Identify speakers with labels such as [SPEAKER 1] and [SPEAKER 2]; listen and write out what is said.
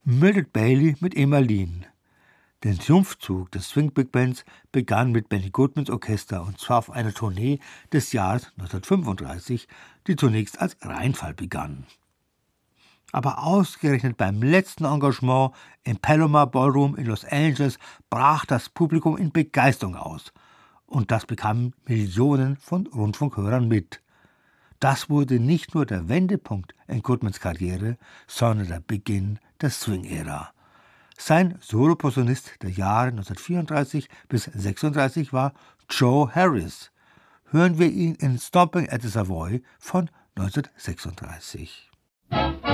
[SPEAKER 1] Mildred Bailey mit Emmeline. Der Triumphzug des Swing Big Bands begann mit Benny Goodmans Orchester, und zwar auf einer Tournee des Jahres 1935, die zunächst als Rheinfall begann. Aber ausgerechnet beim letzten Engagement im Palomar Ballroom in Los Angeles brach das Publikum in Begeisterung aus. Und das bekamen Millionen von Rundfunkhörern mit. Das wurde nicht nur der Wendepunkt in Goodmans Karriere, sondern der Beginn der Swing-Ära. Sein Soloposaunist der Jahre 1934 bis 1936 war Joe Harris. Hören wir ihn in Stomping at the Savoy von 1936.